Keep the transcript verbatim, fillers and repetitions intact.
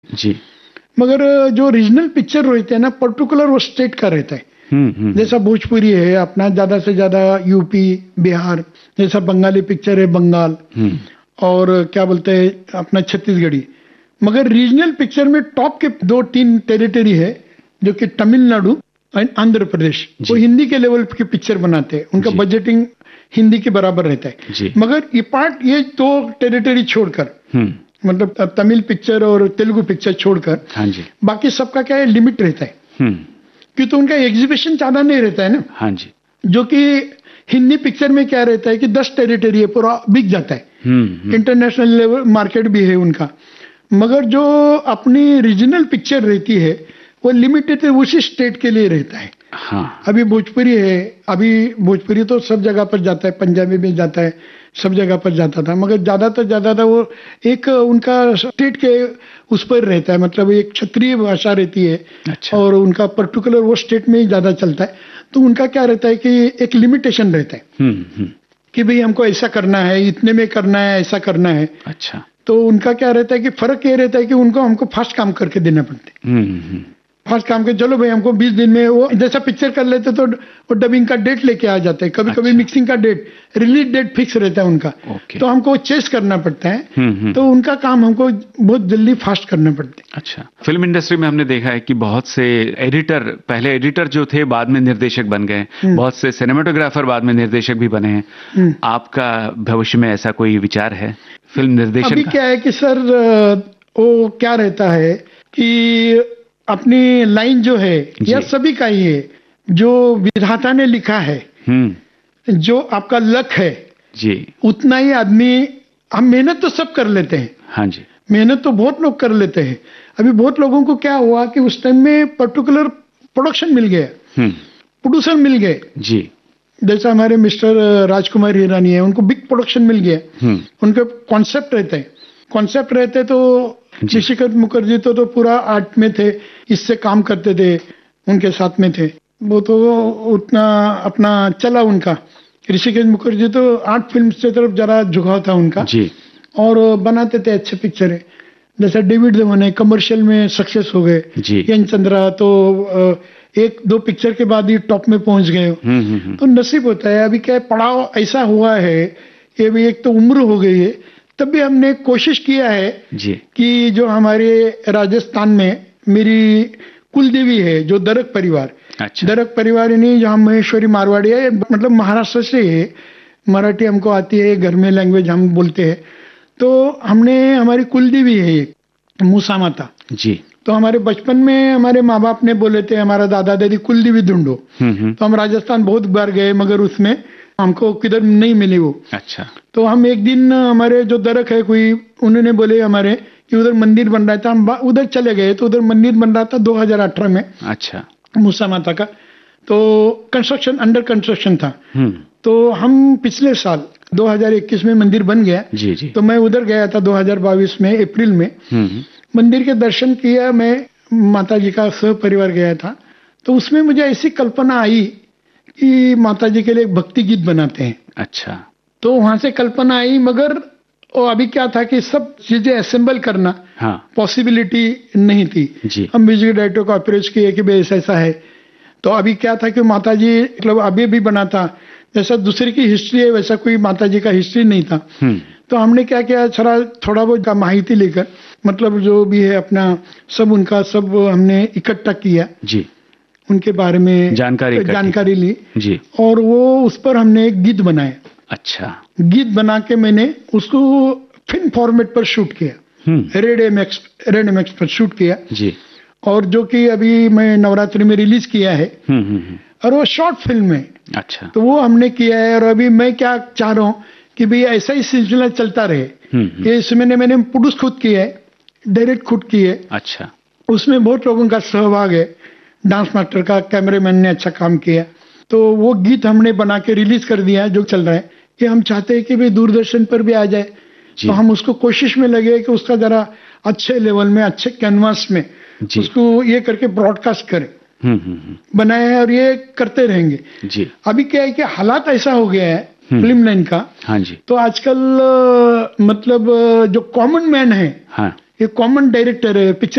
जी। मगर जो regional picture रहते हैं ना, पर्टिकुलर वो स्टेट का रहता है। हम्म हम्म जैसा भोजपुरी है अपना, ज्यादा से ज्यादा यूपी बिहार, जैसा बंगाली पिक्चर है बंगाल, हम्म और क्या बोलते हैं अपना छत्तीसगढ़ी। मगर रीजनल पिक्चर में टॉप के दो तीन टेरिटरी है, जो कि तमिलनाडु और आंध्र प्रदेश। वो हिंदी के लेवल की पिक्चर बनाते हैं, उनका बजटिंग हिंदी के बराबर रहता है। जी। मगर ये पार्ट, ये दो टेरिटरी छोड़कर, हम्म मतलब तमिल पिक्चर और तेलुगु पिक्चर छोड़कर, हाँ जी, बाकी सबका क्या है, लिमिट रहता है। हम्म क्योंकि तो उनका एग्जीबिशन ज्यादा नहीं रहता है ना। हाँ जी। जो कि हिंदी पिक्चर में क्या रहता है कि दस टेरिटरी है, पूरा बिक जाता है, हम्म इंटरनेशनल लेवल मार्केट भी है उनका। मगर जो अपनी रीजनल पिक्चर रहती है वो लिमिटेड उसी स्टेट के लिए रहता है। हाँ। अभी भोजपुरी है, अभी भोजपुरी तो सब जगह पर जाता है, पंजाबी में जाता है, सब जगह पर जाता था। मगर ज्यादातर ज्यादा वो एक उनका स्टेट के उस पर रहता है, मतलब एक क्षेत्रीय भाषा रहती है। अच्छा। और उनका पर्टिकुलर वो स्टेट में ही ज्यादा चलता है। तो उनका क्या रहता है कि एक लिमिटेशन रहता है हम्म हम्म कि भाई हमको ऐसा करना है, इतने में करना है, ऐसा करना है। अच्छा। तो उनका क्या रहता है कि फर्क ये रहता है कि उनको हमको फास्ट काम करके देना पड़ता है। हम्म हम्म फास्ट काम के, चलो भाई हमको बीस दिन में वो जैसा पिक्चर कर लेते तो वो डबिंग का डेट लेके आ जाते हैं, कभी कभी मिक्सिंग का डेट, रिलीज डेट फिक्स रहता है उनका। ओके। तो हमको चेस करना पड़ता है। हम्म हम्म तो उनका काम हमको बहुत जल्दी फास्ट करना पड़ता है। अच्छा। फिल्म इंडस्ट्री में हमने देखा है कि बहुत से एडिटर, पहले एडिटर जो थे बाद में निर्देशक बन गए, बहुत से सिनेमेटोग्राफर बाद में निर्देशक भी बने हैं। आपका भविष्य में ऐसा कोई विचार है फिल्म निर्देशन अभी का? क्या है कि सर, वो क्या रहता है कि अपनी लाइन जो है यह सभी का ही है, जो विधाता ने लिखा है, हम्म जो आपका लक है जी, उतना ही आदमी। हम मेहनत तो सब कर लेते हैं, हाँ जी, मेहनत तो बहुत लोग कर लेते हैं। अभी बहुत लोगों को क्या हुआ कि उस टाइम में पर्टिकुलर प्रोडक्शन मिल गया, प्रोड्यूसर मिल गए जी। जैसा हमारे मिस्टर राजकुमार हिरानी है, उनको बिग प्रोडक्शन मिल गया, उनके कॉन्सेप्ट रहते हैं, कॉन्सेप्ट रहते तो ऋषिकेश मुखर्जी तो, तो पूरा आर्ट में थे, इससे काम करते थे, उनके साथ में थे, वो तो उतना अपना चला उनका। ऋषिकेश मुखर्जी तो आर्ट फिल्म से तरफ जरा झुकाव था उनका जी, और बनाते थे अच्छे पिक्चर है। जैसा डेविड धवन है, कमर्शियल में सक्सेस हो गए जी। यन चंद्रा तो एक दो पिक्चर के बाद ही टॉप में पहुंच गए। तो नसीब होता है। अभी क्या पड़ाव ऐसा हुआ है कि अभी एक तो उम्र हो गई है, तब भी हमने कोशिश किया है जी कि जो हमारे राजस्थान में मेरी कुलदेवी है, जो दरक परिवार, अच्छा। दरक परिवार यानी जहाँ महेश्वरी मारवाड़ी है, मतलब महाराष्ट्र से है, मराठी हमको आती है, घर में लैंग्वेज हम बोलते हैं। तो हमने, हमारी कुलदेवी है एक मूसा माता जी। तो हमारे बचपन में हमारे माँ बाप ने बोले थे हमारा दादा दादी कुलदेवी ढूंढो। तो हम राजस्थान बहुत बार गए, मगर उसमें हमको किधर नहीं मिली वो। अच्छा। तो हम एक दिन, हमारे जो दरक है कोई, उन्होंने बोले हमारे कि उधर मंदिर बन रहा था, हम उधर चले गए। तो उधर मंदिर बन रहा था दो हज़ार अठारह में, अच्छा, मूसा माता का। तो कंस्ट्रक्शन, अंडर कंस्ट्रक्शन था। तो हम पिछले साल दो हज़ार इक्कीस में मंदिर बन गया जी जी। तो मैं उधर गया था दो हज़ार बाईस में अप्रैल में, मंदिर के दर्शन किया। मैं माता जी का सह परिवार गया था। तो उसमें मुझे ऐसी कल्पना आई कि माता जी के लिए एक भक्ति गीत बनाते हैं। अच्छा। तो वहां से कल्पना आई, मगर और अभी क्या था कि सब चीजें असेंबल करना हाँ। पॉसिबिलिटी नहीं थी जी। हम म्यूजिक डायरेक्टर को अप्रोच किए कि भाई ऐसा ऐसा है। तो अभी क्या था कि माता जी मतलब अभी भी बना था, जैसा दूसरी की हिस्ट्री है वैसा कोई माता जी का हिस्ट्री नहीं था। तो हमने क्या किया, थोड़ा थोड़ा बहुत माहिती लेकर, मतलब जो भी है अपना सब उनका सब हमने इकट्ठा किया जी, उनके बारे में जानकारी जानकारी ली जी। और वो उस पर हमने एक गीत बनाया। अच्छा। गीत बना के मैंने उसको फिल्म फॉर्मेट पर शूट किया, रेड एमएक्स रेड एमएक्स पर शूट किया जी। और जो कि अभी मैं नवरात्रि में रिलीज किया है, और वो शॉर्ट फिल्म है। अच्छा। तो वो हमने किया है। और अभी मैं क्या चाह रहा हूँ कि भाई ऐसा ही सिलसिला चलता रहे। ये इसमें मैंने प्रोड्यूस खुद किया है, डायरेक्ट खुद की है। अच्छा। उसमें बहुत लोगों का सहभाग है, डांस मास्टर का, कैमरामैन ने अच्छा काम किया। तो वो गीत हमने बना के रिलीज कर दिया है, जो चल रहा है। कि हम चाहते हैं कि भाई दूरदर्शन पर भी आ जाए, तो हम उसको कोशिश में लगे कि उसका जरा अच्छे लेवल में, अच्छे कैनवास में उसको ये करके ब्रॉडकास्ट करें, बनाए हैं, और ये करते रहेंगे जी। अभी क्या है कि हालात ऐसा हो गया है फिल्म लाइन का, हाँ जी। तो आजकल मतलब जो कॉमन मैन है, हाँ, ये कॉमन डायरेक्टर है, पिक्चर